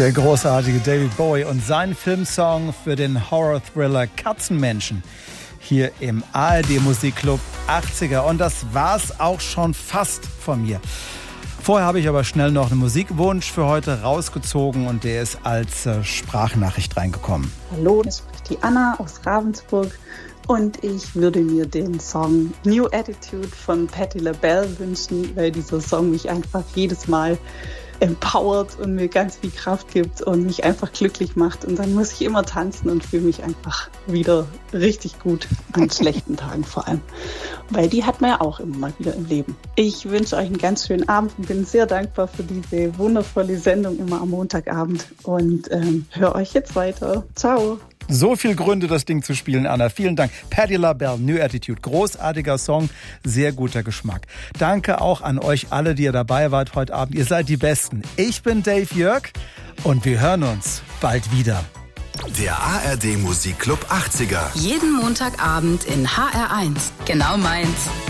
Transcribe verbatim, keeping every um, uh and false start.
Der großartige David Bowie und sein Filmsong für den Horror-Thriller Katzenmenschen hier im A R D Musikclub achtziger. Und das war's auch schon fast von mir. Vorher habe ich aber schnell noch einen Musikwunsch für heute rausgezogen und der ist als äh, Sprachnachricht reingekommen. Hallo, das spricht die Anna aus Ravensburg und ich würde mir den Song New Attitude von Patti LaBelle wünschen, weil dieser Song mich einfach jedes Mal empowert und mir ganz viel Kraft gibt und mich einfach glücklich macht. Und dann muss ich immer tanzen und fühle mich einfach wieder richtig gut, an schlechten Tagen vor allem. Weil die hat man ja auch immer mal wieder im Leben. Ich wünsche euch einen ganz schönen Abend und bin sehr dankbar für diese wundervolle Sendung immer am Montagabend und ähm, höre euch jetzt weiter. Ciao! So viel Gründe, das Ding zu spielen, Anna. Vielen Dank. Patti LaBelle, New Attitude. Großartiger Song, sehr guter Geschmack. Danke auch an euch alle, die ihr dabei wart heute Abend. Ihr seid die Besten. Ich bin Dave Jörg und wir hören uns bald wieder. Der A R D Musikclub achtziger. Jeden Montagabend in H R eins. Genau meins.